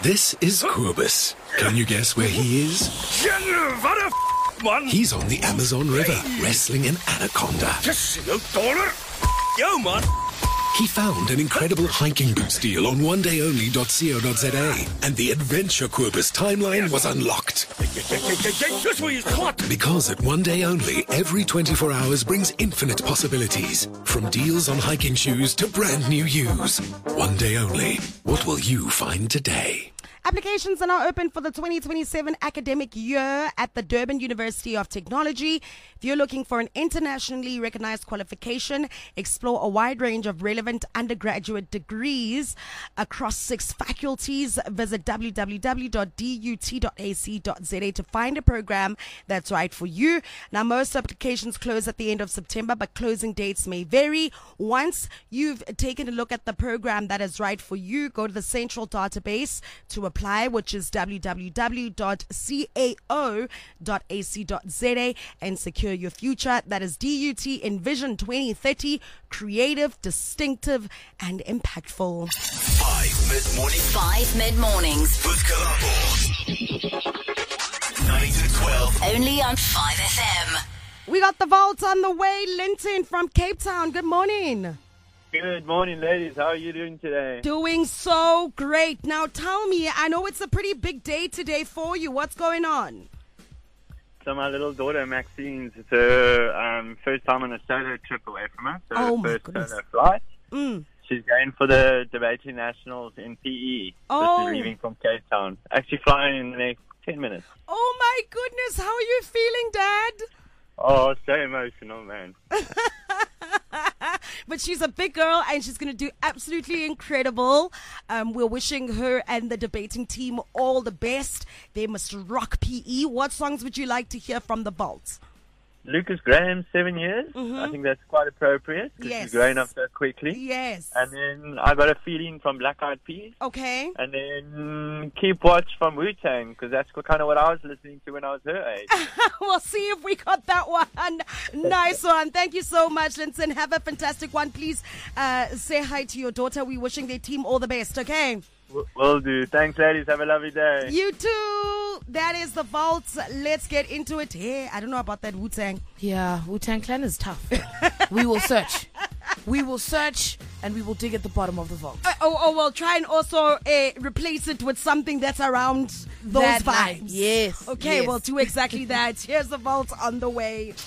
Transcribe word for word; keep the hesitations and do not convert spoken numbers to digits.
This is Kobus. Can you guess where he is? He's on the Amazon River, wrestling an anaconda. Yo, man. He found an incredible hiking boots deal on one day only dot co dot za, and the Adventure Kobus timeline was unlocked. Because at One Day Only, every twenty-four hours brings infinite possibilities. From deals on hiking shoes to brand new use. One Day Only. What will you find today? Applications are now open for the twenty twenty-seven academic year at the Durban University of Technology. If you're looking for an internationally recognized qualification, explore a wide range of relevant undergraduate degrees across six faculties. Visit w w w dot d u t dot a c dot z a to find a program that's right for you. Now, most applications close at the end of September, but closing dates may vary. Once you've taken a look at the program that is right for you, go to the central database to apply, which is w w w dot cao dot a c dot z a, and secure your future. That is D U T Envision twenty thirty, creative, distinctive, and impactful. Five mid-morning. Five mid-mornings. With Kalabo. nine to twelve. Only on five F M. We got the vault on the way. Linton from Cape Town. Good morning. Good morning, ladies. How are you doing today? Doing so great. Now tell me, I know it's a pretty big day today for you. What's going on? So my little daughter, Maxine's, it's her um, first time on a solo trip away from us. So Oh, her my first goodness. solo flight. Mm. She's going for the debating nationals in P E. So Oh. she's leaving from Cape Town. Actually flying in the next ten minutes. Oh my goodness, how are you feeling, Dad? Oh, so emotional, man. But she's a big girl and she's going to do absolutely incredible. Um, we're wishing her and the debating team all the best. They must rock P E. What songs would you like to hear from the vault? Lucas Graham, seven years. Mhm. I think that's quite appropriate because Yes. she's growing up so quickly. Yes. And then I got a feeling from Black Eyed Peas. Okay. And then Keep Watch from Wu-Tang, because that's kind of what I was listening to when I was her age. We'll see if we got that one. Nice one. Thank you so much, Linton. Have a fantastic one. Please uh, say hi to your daughter. We're wishing their team all the best, okay? W- Will do. Thanks, ladies. Have a lovely day. You too. That is the vault. Let's get into it. Hey, I don't know about that Wu-Tang. Yeah, Wu-Tang Clan is tough. We will search. We will search and we will dig at the bottom of the vault. Uh, oh, oh, well, try and also uh, replace it with something that's around those That vibes. vibe. Yes. Okay, yes. we'll do exactly that. Here's the vault on the way.